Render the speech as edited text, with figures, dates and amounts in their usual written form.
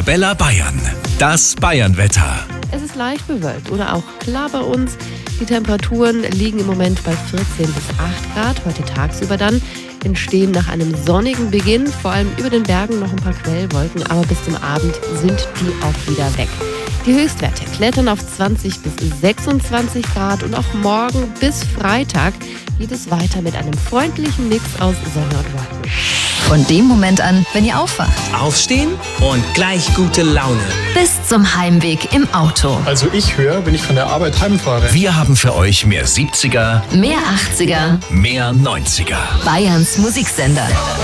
Arabella Bayern. Das Bayernwetter. Es ist leicht bewölkt oder auch klar bei uns. Die Temperaturen liegen im Moment bei 14 bis 8 Grad. Heute tagsüber dann entstehen nach einem sonnigen Beginn vor allem über den Bergen noch ein paar Quellwolken, aber bis zum Abend sind die auch wieder weg. Die Höchstwerte klettern auf 20 bis 26 Grad und auch morgen bis Freitag geht es weiter mit einem freundlichen Mix aus Sonne und Wolken. Von dem Moment an, wenn ihr aufwacht, Aufstehen und gleich gute Laune. bis zum Heimweg im Auto. Also ich höre, wenn ich von der Arbeit heimfahre. Wir haben für euch mehr 70er, Mehr 80er, mehr 90er. Bayerns Musiksender.